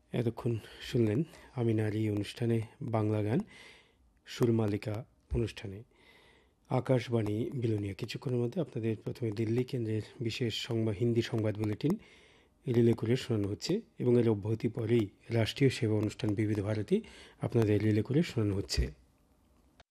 এতক্ষণ শুনলেন আমি নারী অনুষ্ঠানে বাংলা গান সুরমালিকা অনুষ্ঠানে আকাশবাণী বিলোনিয়া। কিছুক্ষণের মধ্যে আপনাদের প্রথমে দিল্লি কেন্দ্রের বিশেষ হিন্দি সংবাদ বুলেটিন রিলে করে শোনানো হচ্ছে এবং এর অব্যাহতি পরেই রাষ্ট্রীয় সেবা অনুষ্ঠান বিবিধ ভারতী আপনাদের রিলে করে শোনানো হচ্ছে।